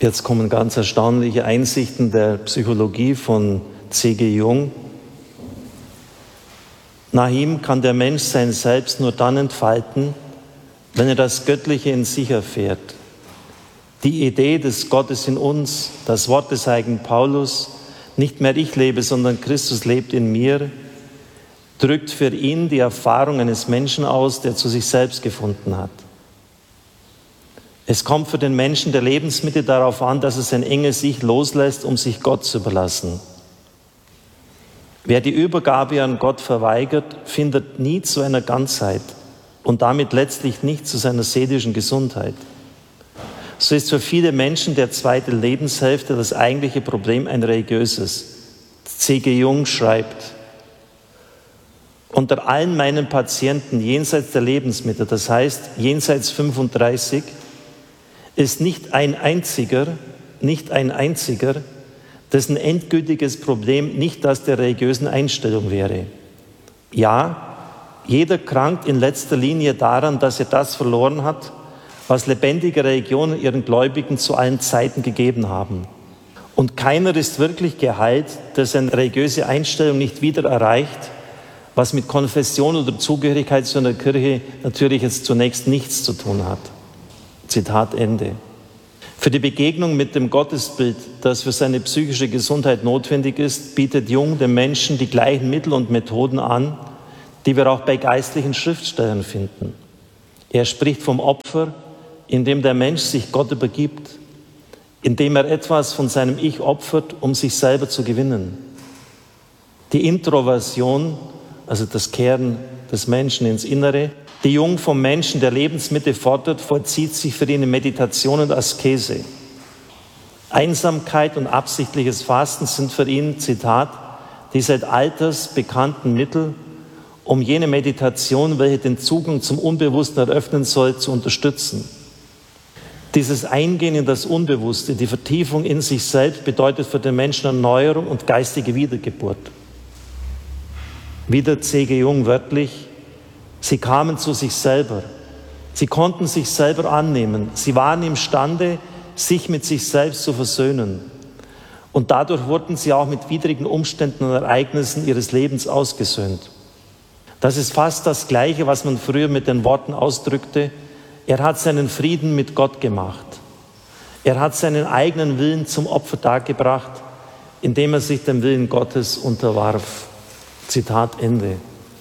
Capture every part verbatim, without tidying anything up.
Jetzt kommen ganz erstaunliche Einsichten der Psychologie von C G Jung. Nach ihm kann der Mensch sein Selbst nur dann entfalten, wenn er das Göttliche in sich erfährt. Die Idee des Gottes in uns, das Wort des heiligen Paulus, nicht mehr ich lebe, sondern Christus lebt in mir, drückt für ihn die Erfahrung eines Menschen aus, der zu sich selbst gefunden hat. Es kommt für den Menschen der Lebensmitte darauf an, dass er sein enges Ich loslässt, um sich Gott zu überlassen. Wer die Übergabe an Gott verweigert, findet nie zu einer Ganzheit und damit letztlich nicht zu seiner seelischen Gesundheit. So ist für viele Menschen der zweite Lebenshälfte das eigentliche Problem ein religiöses. C G Jung schreibt: Unter allen meinen Patienten jenseits der Lebensmitte, das heißt jenseits fünfunddreißig, ist nicht ein einziger, nicht ein einziger, dessen endgültiges Problem nicht das der religiösen Einstellung wäre. Ja, jeder krankt in letzter Linie daran, dass er das verloren hat, was lebendige Religionen ihren Gläubigen zu allen Zeiten gegeben haben. Und keiner ist wirklich geheilt, der seine religiöse Einstellung nicht wieder erreicht, was mit Konfession oder Zugehörigkeit zu einer Kirche natürlich jetzt zunächst nichts zu tun hat. Zitat Ende. Für die Begegnung mit dem Gottesbild, das für seine psychische Gesundheit notwendig ist, bietet Jung dem Menschen die gleichen Mittel und Methoden an, die wir auch bei geistlichen Schriftstellern finden. Er spricht vom Opfer, indem der Mensch sich Gott übergibt, indem er etwas von seinem Ich opfert, um sich selber zu gewinnen. Die Introversion, also das Kehren des Menschen ins Innere, die Jung vom Menschen der Lebensmitte fordert, vollzieht sich für ihn in Meditation und Askese. Einsamkeit und absichtliches Fasten sind für ihn, Zitat, die seit alters bekannten Mittel, um jene Meditation, welche den Zugang zum Unbewussten eröffnen soll, zu unterstützen. Dieses Eingehen in das Unbewusste, die Vertiefung in sich selbst, bedeutet für den Menschen Erneuerung und geistige Wiedergeburt. Wieder C G Jung wörtlich: Sie kamen zu sich selber. Sie konnten sich selber annehmen. Sie waren imstande, sich mit sich selbst zu versöhnen. Und dadurch wurden sie auch mit widrigen Umständen und Ereignissen ihres Lebens ausgesöhnt. Das ist fast das Gleiche, was man früher mit den Worten ausdrückte: Er hat seinen Frieden mit Gott gemacht. Er hat seinen eigenen Willen zum Opfer dargebracht, indem er sich dem Willen Gottes unterwarf. Zitat Ende.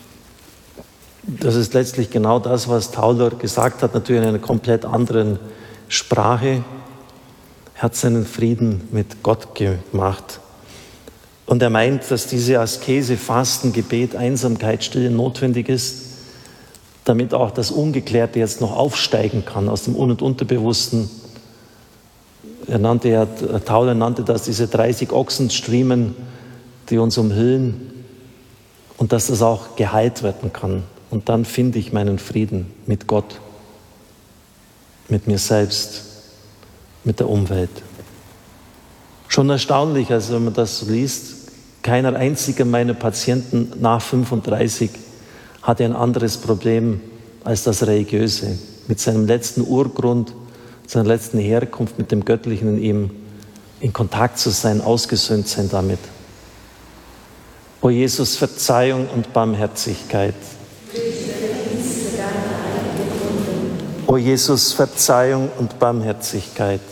Das ist letztlich genau das, was Tauler gesagt hat, natürlich in einer komplett anderen Sprache. Er hat seinen Frieden mit Gott gemacht. Und er meint, dass diese Askese, Fasten, Gebet, Einsamkeit, Stille notwendig ist, damit auch das Ungeklärte jetzt noch aufsteigen kann aus dem Un- und Unterbewussten. Er nannte ja, Tauler nannte das diese dreißig Ochsenstriemen, die uns umhüllen, und dass das auch geheilt werden kann. Und dann finde ich meinen Frieden mit Gott, mit mir selbst, mit der Umwelt. Schon erstaunlich, also wenn man das so liest, keiner einziger meiner Patienten nach fünfunddreißig hatte ein anderes Problem als das Religiöse, mit seinem letzten Urgrund, seiner letzten Herkunft, mit dem Göttlichen in ihm in Kontakt zu sein, ausgesöhnt sein damit. O Jesus, Verzeihung und Barmherzigkeit. O Jesus, Verzeihung und Barmherzigkeit.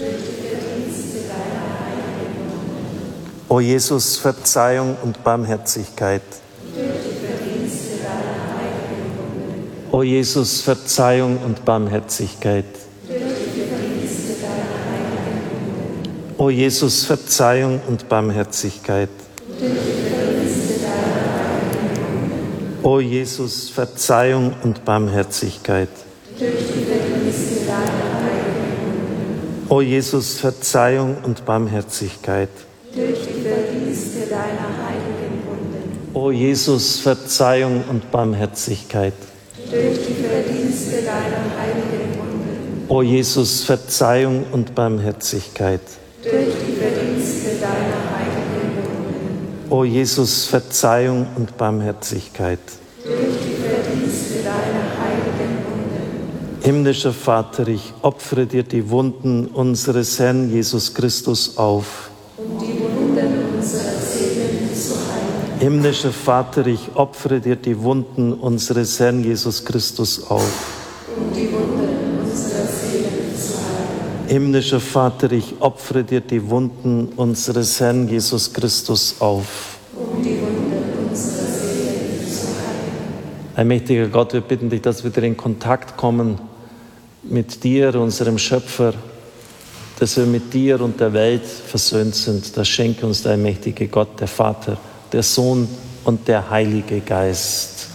O Jesus, Verzeihung und Barmherzigkeit. O Jesus, Verzeihung und Barmherzigkeit. O Jesus, Verzeihung und Barmherzigkeit. O Jesus, Verzeihung und Barmherzigkeit. O Jesus, Verzeihung und Barmherzigkeit. O Jesus, Verzeihung und Barmherzigkeit. O Jesus, Verzeihung und Barmherzigkeit. O Jesus, Verzeihung und Barmherzigkeit. Himmlischer Vater, ich opfere dir die Wunden unseres Herrn Jesus Christus auf. Um die Wunden unserer Seelen zu heilen. Himmlischer Vater, ich opfere dir die Wunden unseres Herrn Jesus Christus auf. Um die Wunden unserer Seelen zu heilen. Himmlischer Vater, ich opfere dir die Wunden unseres Herrn Jesus Christus auf. Um die Wunden unserer Seelen zu heilen. Allmächtiger Gott, wir bitten dich, dass wir wieder in Kontakt kommen mit dir, unserem Schöpfer, dass wir mit dir und der Welt versöhnt sind. Das schenke uns der allmächtige Gott, der Vater, der Sohn und der Heilige Geist.